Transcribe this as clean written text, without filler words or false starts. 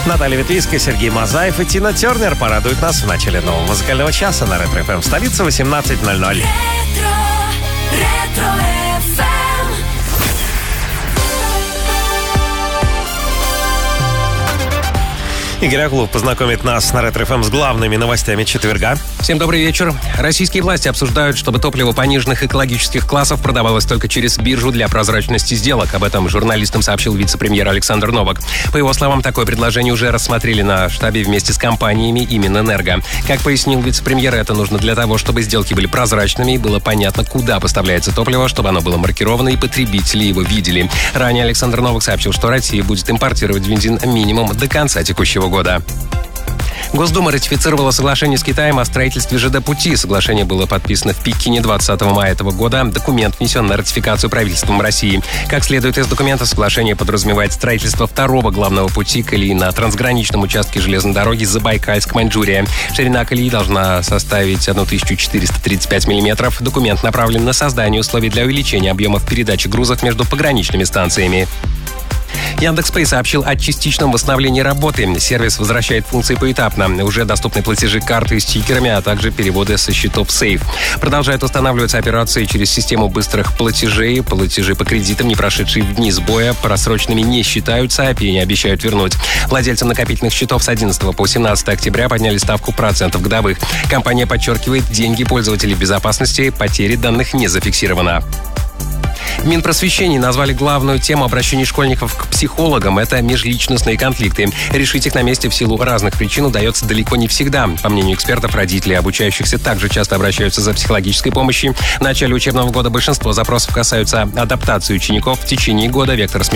Наталья Ветлицкая, Сергей Мазаев и Тина Тернер порадуют нас в начале нового музыкального часа на Ретро-ФМ. Столица, 18:00. Игорь Аглов познакомит нас на Ретро-ФМ с главными новостями четверга. Всем добрый вечер. Российские власти обсуждают, чтобы топливо пониженных экологических классов продавалось только через биржу для прозрачности сделок. Об этом журналистам сообщил вице-премьер Александр Новак. По его словам, такое предложение уже рассмотрели на штабе вместе с компаниями и Минэнерго. Как пояснил вице-премьер, это нужно для того, чтобы сделки были прозрачными и было понятно, куда поставляется топливо, чтобы оно было маркировано и потребители его видели. Ранее Александр Новак сообщил, что Россия будет импортировать бензин минимум до конца текущего года. Госдума ратифицировала соглашение с Китаем о строительстве ЖД-пути. Соглашение было подписано в Пекине 20 мая этого года. Документ внесен на ратификацию правительством России. Как следует из документа, соглашение подразумевает строительство второго главного пути колеи на трансграничном участке железной дороги Забайкальск-Маньчжурия. Ширина колеи должна составить 1435 мм. Документ направлен на создание условий для увеличения объемов передачи грузов между пограничными станциями. Яндекс.Пэй сообщил о частичном восстановлении работы. Сервис возвращает функции поэтапно. Уже доступны платежи карты с стикерами, а также переводы со счетов сейф. Продолжают устанавливаться операции через систему быстрых платежей. Платежи по кредитам, не прошедшие в дни сбоя, просроченными не считаются, а пени обещают вернуть. Владельцы накопительных счетов с 11 по 17 октября подняли ставку процентов годовых. Компания подчеркивает, деньги пользователей в безопасности, потери данных не зафиксировано. В Минпросвещении назвали главную тему обращений школьников к психологам – это межличностные конфликты. Решить их на месте в силу разных причин удается далеко не всегда. По мнению экспертов, родители обучающихся также часто обращаются за психологической помощью. В начале учебного года большинство запросов касаются адаптации учеников. В течение года вектор